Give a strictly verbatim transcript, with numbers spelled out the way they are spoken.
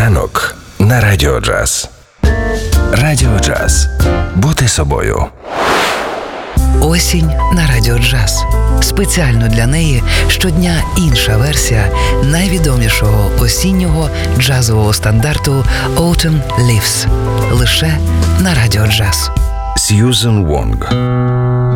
Ранок на Радіо Джаз. Радіо Джаз. Бути собою. Осінь на Радіо Джаз. Спеціально для неї щодня інша версія найвідомішого осіннього джазового стандарту Autumn Leaves. Лише на Радіо Джаз. Сьюзен Вонг.